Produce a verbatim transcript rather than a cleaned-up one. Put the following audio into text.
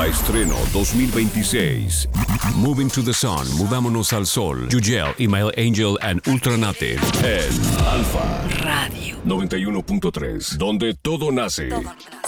Estreno dos mil veintiséis. Moving to the Sun, Movámonos al Sol. Yugel, Email Angel and Ultranative. En Alfa Radio noventa y uno punto tres, donde todo nace. Todo nace.